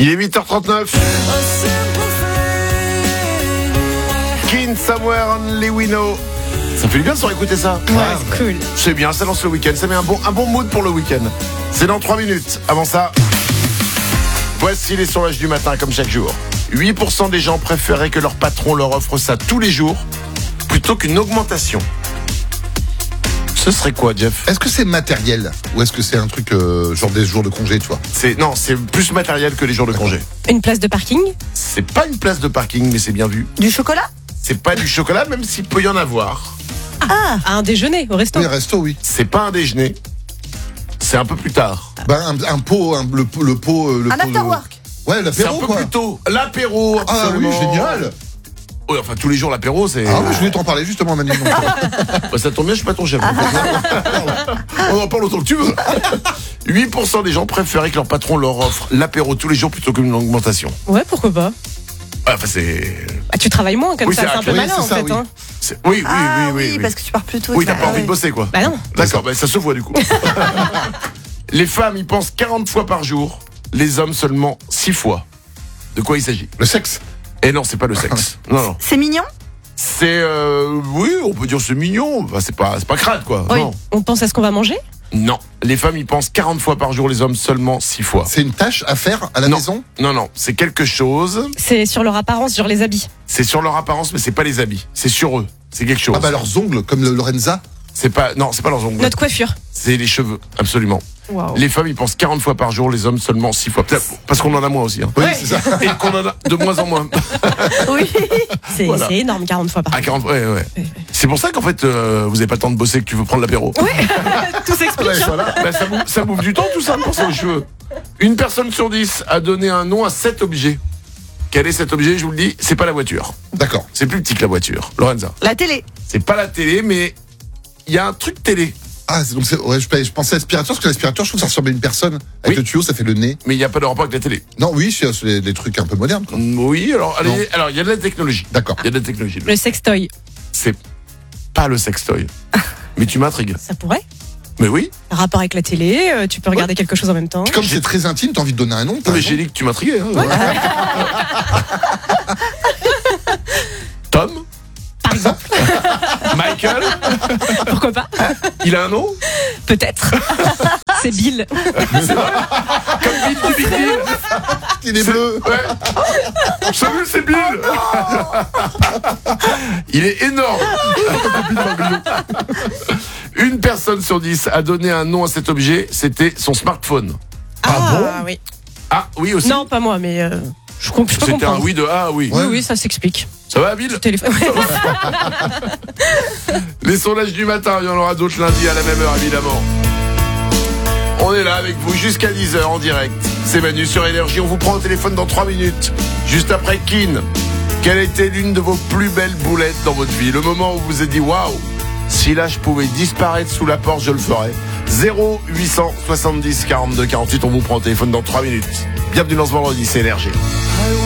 Il est 8h39. Kin Somewhere Only We Know. Ça fait du bien de se réécouter ça. Ouais, c'est cool. C'est bien, ça lance le week-end. Ça met un bon mood pour le week-end. C'est dans 3 minutes. Avant ça, voici les sondages du matin comme chaque jour. 8% des gens préféraient que leur patron leur offre ça tous les jours plutôt qu'une augmentation. Ce serait quoi, Jeff? Est-ce que c'est matériel ou est-ce que c'est un truc genre des jours de congé, tu vois? Non, c'est plus matériel que les jours de congé. Une place de parking? C'est pas une place de parking, mais c'est bien vu. Du chocolat? C'est pas du chocolat, même s'il peut y en avoir. Ah, à un déjeuner au resto. Oui, resto, oui. C'est pas un déjeuner. C'est un peu plus tard. Un pot, le pot. Un afterwork? Ouais, C'est l'apéro, un peu quoi. plus tôt. L'apéro, Ah oui, absolument. génial. Oui, enfin, tous les jours, l'apéro, c'est... Ah oui, je voulais t'en parler justement, Manu. Bah, ça tombe bien, je suis pas ton chef. On en parle autant que tu veux. 8% des gens préféraient que leur patron leur offre l'apéro tous les jours plutôt qu'une augmentation. Ouais, pourquoi pas? Enfin, c'est... Ah, tu travailles moins comme Oui, ça, c'est c'est un vrai. peu Oui, malin c'est en ça, fait. oui. Hein. Oui. Parce que tu pars plus tôt. Oui, t'as pas envie de bosser, quoi. Bah non. D'accord, bah, ça se voit du coup. Les femmes y pensent 40 fois par jour, les hommes seulement 6 fois. De quoi il s'agit? Le sexe. Et non, c'est pas le sexe. Non. C'est mignon? C'est oui, on peut dire c'est mignon. Enfin, c'est pas crade, quoi. Oui. Non. On pense à ce qu'on va manger? Non. Les femmes y pensent 40 fois par jour, les hommes seulement 6 fois. C'est une tâche à faire à la Non. maison. Non, c'est quelque chose. C'est sur leur apparence, sur les habits. C'est sur leur apparence, mais c'est pas les habits. C'est sur eux. C'est quelque chose. Ah bah leurs ongles, comme le Lorenza. C'est pas leurs ongles. Notre coiffure. C'est les cheveux, absolument. Waouh. Les femmes y pensent 40 fois par jour, les hommes seulement 6 fois. Peut-être parce qu'on en a moins aussi. Hein. Oui, c'est ça. Et qu'on en a de moins en moins. Oui. C'est Voilà. c'est énorme, 40 fois par À jour. 40, ouais. C'est pour ça qu'en fait, vous avez pas le temps de bosser que tu veux prendre l'apéro. Tout s'explique. Ouais, voilà. Bah, ça bouffe du temps tout ça, pour ça aux cheveux. Une personne sur 10 a donné un nom à cet objet. Quel est cet objet? Je vous le dis, c'est pas la voiture. D'accord. C'est plus petit que la voiture. Lorenza. La télé? C'est pas la télé, mais il y a un truc télé. Ah, donc ouais, je pensais à l'aspirateur, parce que l'aspirateur, je trouve que ça ressemble à une personne. Avec Oui. le tuyau, ça fait le nez. Mais il n'y a pas de rapport avec la télé. Non, oui, c'est des trucs un peu modernes, quoi. Oui, alors, Non. alors il y a de la technologie. D'accord. Il y a de la technologie. Le sextoy. C'est pas le sextoy. Mais tu m'intrigues. Ça pourrait. Mais oui. Rapport avec la télé, tu peux regarder quelque chose en même temps. Comme c'est très intime, t'as envie de donner un nom. t'as Mais raison. j'ai dit que tu m'intriguais. Hein. Tom? Par exemple. Michael? Pourquoi pas? Il a un nom? Peut-être. C'est Bill. Comme Bill du Big Deal. Il est bleu. Ouais. Salut, c'est Bill. Il est énorme. Une personne sur 10 a donné un nom à cet objet, c'était son smartphone. Oui. Ah oui aussi. Non, pas moi, mais je peux C'était un comprendre. oui de ah oui. Oui, oui, ça s'explique. Ça va, Bill? Téléphone. Les sondages du matin, il y en aura d'autres lundi à la même heure, évidemment. On est là avec vous jusqu'à 10h en direct. C'est Manu sur Énergie. On vous prend au téléphone dans 3 minutes. Juste après Kin. Quelle était l'une de vos plus belles boulettes dans votre vie? Le moment où vous vous êtes dit waouh, si là je pouvais disparaître sous la porte, je le ferais. 0870 42 48. On vous prend au téléphone dans 3 minutes. Bienvenue dans ce vendredi, c'est Énergie.